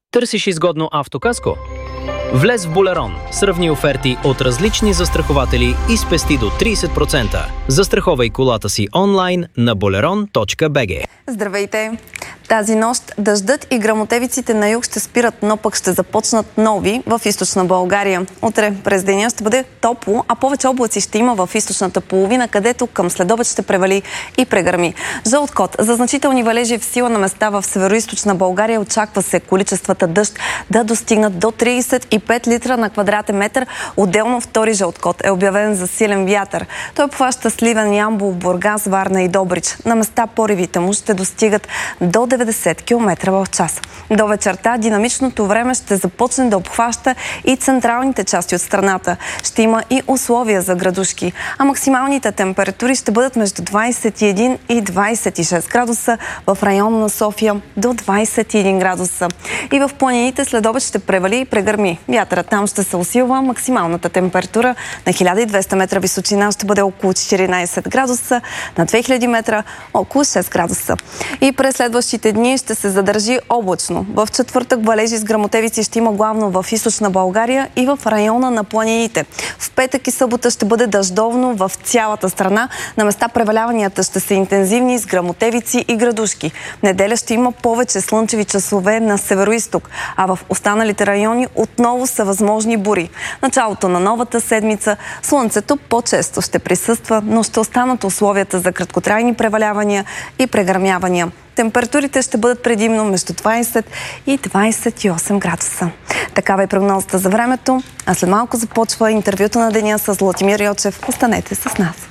Търсиш изгодно автокаско? Влез в Болерон, сравни оферти от различни застрахователи и спести до 30%. Застраховай колата си онлайн на boleron.bg. Здравейте! Тази нощ дъждът и гръмотевиците на юг ще спират, но пък ще започнат нови в източна България. Утре през деня ще бъде топло, а повече облаци ще има в източната половина, където към следобед ще превали и прегърми. Жълт код за значителни валежи в сила на места в североизточна България. Очаква се количествата дъжд да достигнат до 35 литра на квадратен метър. Отделно втори жълт код е обявен за силен вятър. Той обхваща Сливен, Ямбол, Бургас, Варна и Добрич. На места поривите му ще достигат до 90 км в час. До вечерта динамичното време ще започне да обхваща и централните части от страната. Ще има и условия за градушки, а максималните температури ще бъдат между 21 и 26 градуса, в района на София до 21 градуса. И в планините следобед ще превали и прегърми. Вятърът там ще се усилва, максималната температура на 1200 метра височина ще бъде около 14 градуса, на 2000 метра около 6 градуса. И през следващите дни ще се задържи облачно. В четвъртък валежи с гръмотевици ще има главно в източна България и в района на планините. В петък и събота ще бъде дъждовно в цялата страна. На места преваляванията ще са интензивни с гръмотевици и градушки. В неделя ще има повече слънчеви часове на североизток, а в останалите райони отново са възможни бури. Началото на новата седмица слънцето по-често ще присъства, но ще останат условията за краткотрайни превалявания и прегърмявания. Температурите ще бъдат предимно между 20 и 28 градуса. Такава е прогнозата за времето, а след малко започва интервюто на деня с Златимир Йочев. Останете с нас.